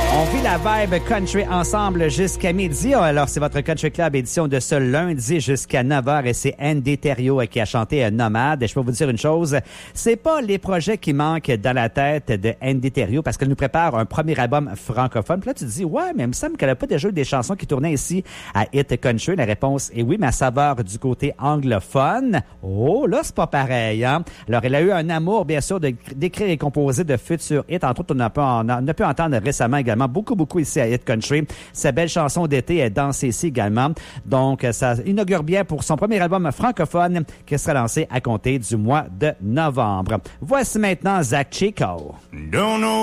On vit la vibe country ensemble jusqu'à midi. Alors, c'est votre Country Club édition de ce lundi jusqu'à 9h et c'est Andy Thériault qui a chanté Nomade. Et je peux vous dire une chose, c'est pas les projets qui manquent dans la tête de Andy Thériault parce qu'elle nous prépare un premier album francophone. Puis là, tu te dis, ouais, mais il me semble qu'elle a pas déjà eu des chansons qui tournaient ici à Hit Country. La réponse est oui, mais à saveur du côté anglophone. Oh, là, c'est pas pareil, hein? Alors, elle a eu un amour, bien sûr, d'écrire et composer de futurs hits. Entre autres, on a pu entendre récemment également beaucoup ici à Hit Country. Sa belle chanson d'été est dansée ici également. Donc, ça inaugure bien pour son premier album francophone qui sera lancé à compter du mois de novembre. Voici maintenant Zach Chico.